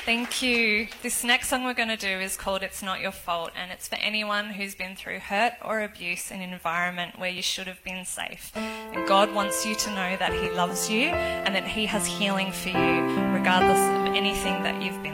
Thank you. This next song we're going to do is called It's Not Your Fault, and it's for anyone who's been through hurt or abuse in an environment where you should have been safe. And God wants you to know that he loves you and that he has healing for you regardless of anything that you've been